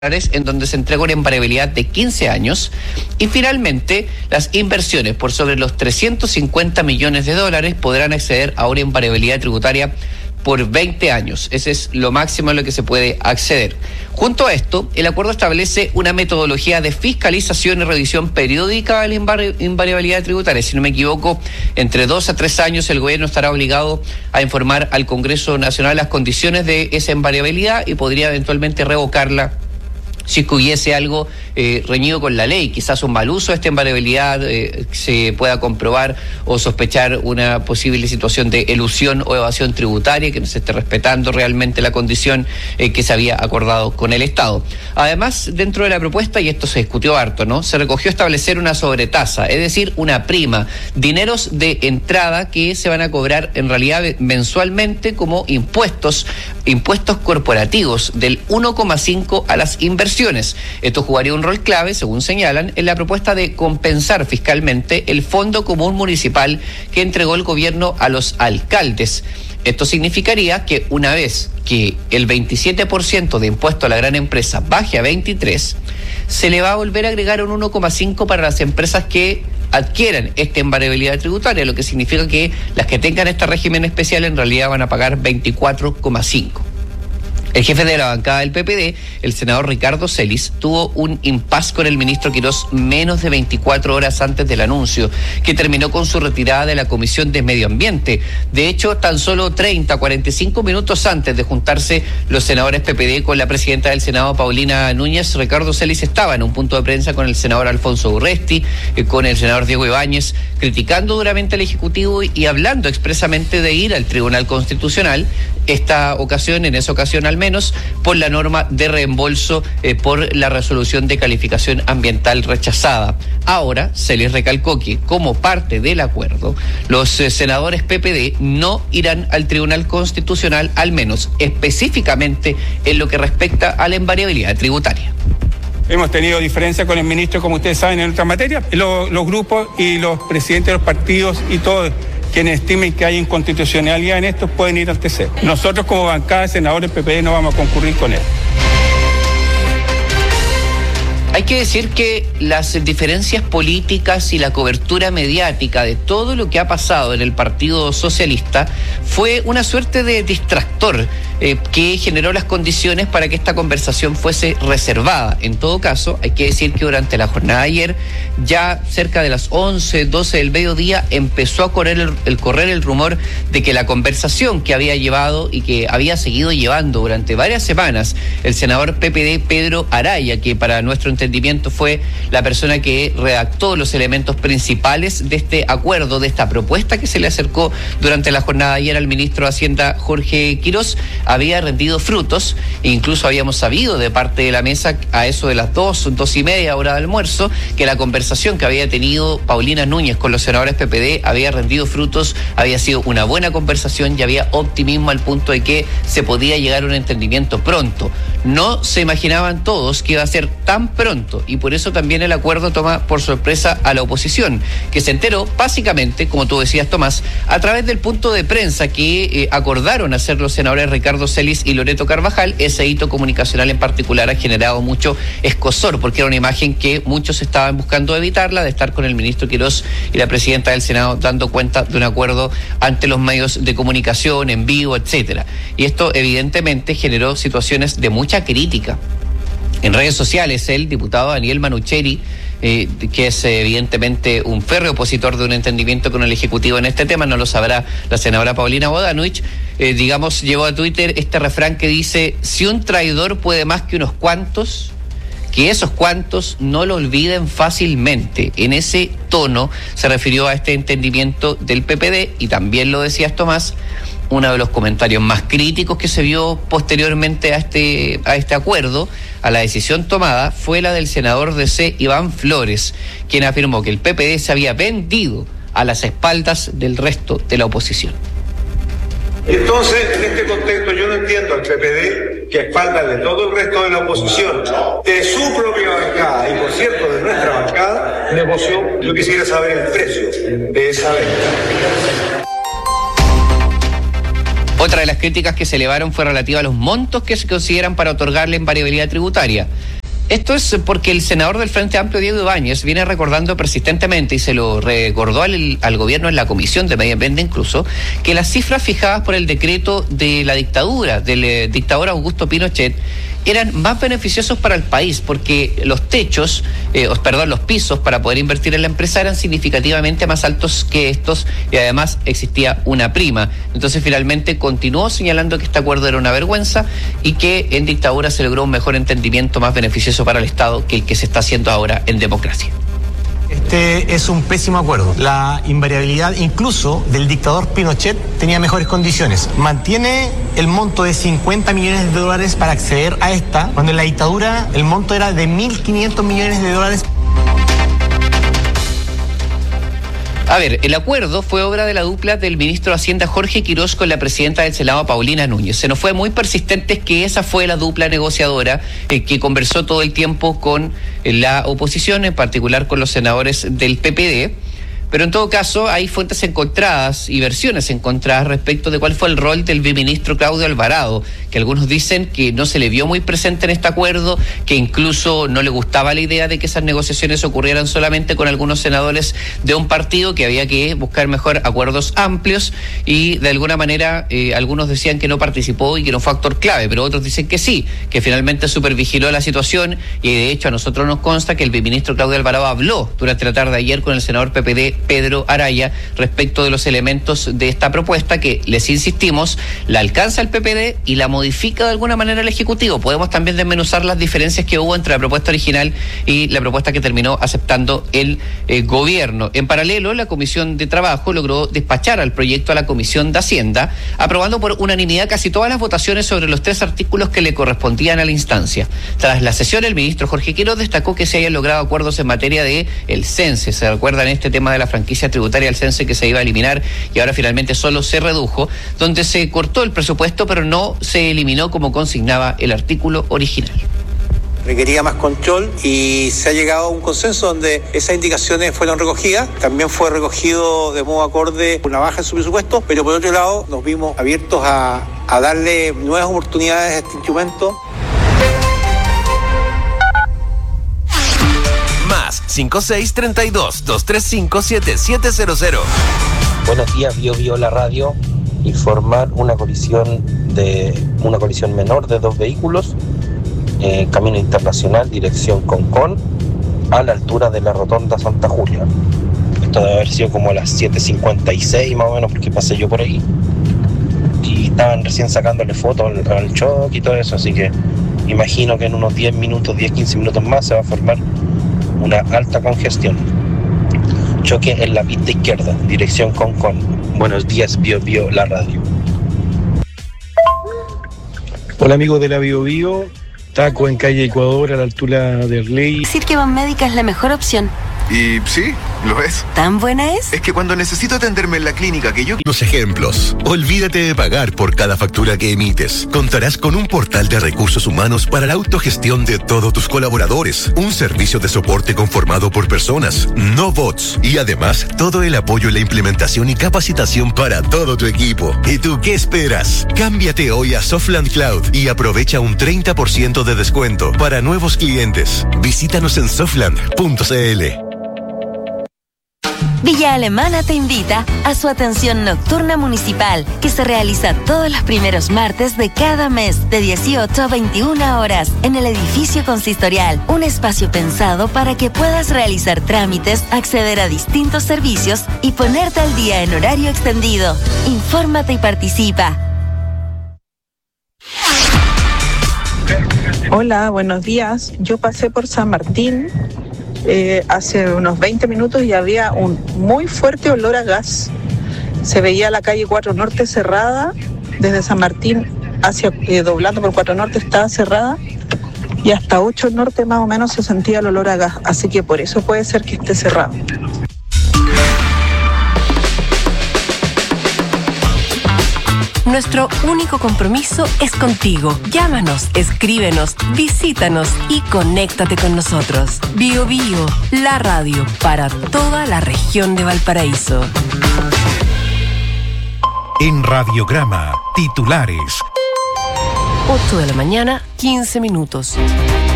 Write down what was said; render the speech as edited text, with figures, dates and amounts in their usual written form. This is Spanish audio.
en donde se entrega una invariabilidad de 15 años, y finalmente las inversiones por sobre los 350 millones de dólares podrán acceder a una invariabilidad tributaria por 20 años. Ese es lo máximo a lo que se puede acceder. Junto a esto, el acuerdo establece una metodología de fiscalización y revisión periódica de la invariabilidad tributaria. Si no me equivoco, entre 2 a 3 años el gobierno estará obligado a informar al Congreso Nacional las condiciones de esa invariabilidad y podría eventualmente revocarla si hubiese algo reñido con la ley, quizás un mal uso de esta invariabilidad, se pueda comprobar o sospechar una posible situación de elusión o evasión tributaria, que no se esté respetando realmente la condición que se había acordado con el Estado. Además, dentro de la propuesta, y esto se discutió harto, ¿no?, se recogió establecer una sobretasa, es decir, una prima, dineros de entrada que se van a cobrar en realidad mensualmente como impuestos corporativos del 1,5 a las inversiones. Esto jugaría un rol clave, según señalan, en la propuesta de compensar fiscalmente el Fondo Común Municipal que entregó el gobierno a los alcaldes. Esto significaría que una vez que el 27% de impuesto a la gran empresa baje a 23%, se le va a volver a agregar un 1,5 para las empresas que adquieran esta invariabilidad tributaria, lo que significa que las que tengan este régimen especial en realidad van a pagar 24,5%. El jefe de la bancada del PPD, el senador Ricardo Celis, tuvo un impasse con el ministro Quirós menos de 24 horas antes del anuncio, que terminó con su retirada de la Comisión de Medio Ambiente. De hecho, tan solo 45 minutos antes de juntarse los senadores PPD con la presidenta del Senado, Paulina Núñez, Ricardo Celis estaba en un punto de prensa con el senador Alfonso Urresti, con el senador Diego Ibáñez, criticando duramente al Ejecutivo y hablando expresamente de ir al Tribunal Constitucional, en esa ocasión al menos, por la norma de reembolso por la resolución de calificación ambiental rechazada. Ahora se les recalcó que, como parte del acuerdo, los senadores PPD no irán al Tribunal Constitucional, al menos específicamente en lo que respecta a la invariabilidad tributaria. Hemos tenido diferencias con el ministro, como ustedes saben, en otras materias. Los grupos y los presidentes de los partidos y todos quienes estimen que hay inconstitucionalidad en esto pueden ir al TC. Nosotros, como bancada de senadores PPD, no vamos a concurrir con él. Hay que decir que las diferencias políticas y la cobertura mediática de todo lo que ha pasado en el Partido Socialista fue una suerte de distractor que generó las condiciones para que esta conversación fuese reservada. En todo caso, hay que decir que durante la jornada de ayer, ya cerca de las 11, 12 del mediodía, empezó a correr el rumor de que la conversación que había llevado y que había seguido llevando durante varias semanas el senador PPD Pedro Araya, que para nuestro entendimiento fue la persona que redactó los elementos principales de este acuerdo, de esta propuesta que se le acercó durante la jornada de ayer al ministro de Hacienda, Jorge Quirós, había rendido frutos. Incluso habíamos sabido de parte de la mesa a eso de las 2:30 hora de almuerzo, que la conversación que había tenido Paulina Núñez con los senadores PPD había rendido frutos, había sido una buena conversación y había optimismo al punto de que se podía llegar a un entendimiento pronto. No se imaginaban todos que iba a ser tan pronto, y por eso también el acuerdo toma por sorpresa a la oposición, que se enteró básicamente, como tú decías, Tomás, a través del punto de prensa que acordaron hacer los senadores Ricardo Celis y Loreto Carvajal. Ese hito comunicacional en particular ha generado mucho escozor, porque era una imagen que muchos estaban buscando evitarla, de estar con el ministro Quirós y la presidenta del Senado dando cuenta de un acuerdo ante los medios de comunicación, en vivo, etcétera. Y esto evidentemente generó situaciones de mucha crítica. En redes sociales, el diputado Daniel Manucheri, que es evidentemente un férreo opositor de un entendimiento con el Ejecutivo en este tema, no lo sabrá la senadora Paulina Bodanovich, llevó a Twitter este refrán que dice: si un traidor puede más que unos cuantos, que esos cuantos no lo olviden fácilmente. En ese tono se refirió a este entendimiento del PPD, y también lo decías, Tomás, uno de los comentarios más críticos que se vio posteriormente a este acuerdo, a la decisión tomada, fue la del senador DC Iván Flores, quien afirmó que el PPD se había vendido a las espaldas del resto de la oposición. Entonces, en este contexto, yo no entiendo al PPD, que a espaldas de todo el resto de la oposición, de su propia bancada y, por cierto, de nuestra bancada, negoció. Yo quisiera saber el precio de esa venta. Otra de las críticas que se elevaron fue relativa a los montos que se consideran para otorgarle invariabilidad tributaria. Esto es porque el senador del Frente Amplio, Diego Ibáñez, viene recordando persistentemente, y se lo recordó al gobierno en la Comisión de Medio Ambiente incluso, que las cifras fijadas por el decreto de la dictadura, del dictador Augusto Pinochet, eran más beneficiosos para el país, porque los pisos para poder invertir en la empresa eran significativamente más altos que estos, y además existía una prima. Entonces finalmente continuó señalando que este acuerdo era una vergüenza y que en dictadura se logró un mejor entendimiento más beneficioso para el Estado que el que se está haciendo ahora en democracia. Este es un pésimo acuerdo. La invariabilidad incluso del dictador Pinochet tenía mejores condiciones. Mantiene el monto de 50 millones de dólares para acceder a esta, cuando en la dictadura el monto era de 1.500 millones de dólares. A ver, el acuerdo fue obra de la dupla del ministro de Hacienda Jorge Quirós con la presidenta del Senado Paulina Núñez. Se nos fue muy persistente que esa fue la dupla negociadora que conversó todo el tiempo con la oposición, en particular con los senadores del PPD. Pero en todo caso hay fuentes encontradas y versiones encontradas respecto de cuál fue el rol del viceministro Claudio Alvarado, que algunos dicen que no se le vio muy presente en este acuerdo, que incluso no le gustaba la idea de que esas negociaciones ocurrieran solamente con algunos senadores de un partido, que había que buscar mejor acuerdos amplios, y de alguna manera algunos decían que no participó y que no fue actor clave, pero otros dicen que sí, que finalmente supervigiló la situación, y de hecho a nosotros nos consta que el viceministro Claudio Alvarado habló durante la tarde de ayer con el senador PPD Pedro Araya respecto de los elementos de esta propuesta que, les insistimos, la alcanza el PPD y la modifica de alguna manera el Ejecutivo. Podemos también desmenuzar las diferencias que hubo entre la propuesta original y la propuesta que terminó aceptando el gobierno. En paralelo, la Comisión de Trabajo logró despachar al proyecto a la Comisión de Hacienda, aprobando por unanimidad casi todas las votaciones sobre los 3 artículos que le correspondían a la instancia. Tras la sesión, el ministro Jorge Quirós destacó que se hayan logrado acuerdos en materia de el CENSE. ¿Se recuerdan este tema de la franquicia tributaria del CENSE que se iba a eliminar y ahora finalmente solo se redujo, donde se cortó el presupuesto pero no se eliminó como consignaba el artículo original? Requería más control y se ha llegado a un consenso donde esas indicaciones fueron recogidas. También fue recogido de modo acorde una baja en su presupuesto, pero por otro lado nos vimos abiertos a darle nuevas oportunidades a este instrumento. Más 5632-235-7700. Buenos días, Bio la radio. Informar una colisión menor de 2 vehículos, camino internacional, dirección Concón, a la altura de la rotonda Santa Julia. Esto debe haber sido como a las 7:56 más o menos, porque pasé yo por ahí. Y estaban recién sacándole fotos al choque y todo eso, así que imagino que en unos 10-15 minutos más se va a formar una alta congestión. Choque en la pista izquierda, dirección Concón. Buenos días, Bio la radio. Hola amigos de la Bio, taco en calle Ecuador a la altura de Arley. Decir que Banmédica es la mejor opción. Y sí, lo es. ¿Tan buena es? Es que cuando necesito atenderme en la clínica que yo... Los ejemplos. Olvídate de pagar por cada factura que emites. Contarás con un portal de recursos humanos para la autogestión de todos tus colaboradores. Un servicio de soporte conformado por personas, no bots. Y además, todo el apoyo en la implementación y capacitación para todo tu equipo. ¿Y tú qué esperas? Cámbiate hoy a Softland Cloud y aprovecha un 30% de descuento para nuevos clientes. Visítanos en softland.cl. Villa Alemana te invita a su atención nocturna municipal, que se realiza todos los primeros martes de cada mes, de 18 a 21 horas, en el edificio consistorial. Un espacio pensado para que puedas realizar trámites, acceder a distintos servicios y ponerte al día en horario extendido. Infórmate y participa. Hola, buenos días. Yo pasé por San Martín hace unos 20 minutos y había un muy fuerte olor a gas. Se veía la calle 4 Norte cerrada, desde San Martín hacia doblando por 4 Norte estaba cerrada, y hasta 8 Norte más o menos se sentía el olor a gas, así que por eso puede ser que esté cerrado. Nuestro único compromiso es contigo. Llámanos, escríbenos, visítanos y conéctate con nosotros. Bio, la radio para toda la región de Valparaíso. En Radiograma, titulares. 8 de la mañana, 15 minutos.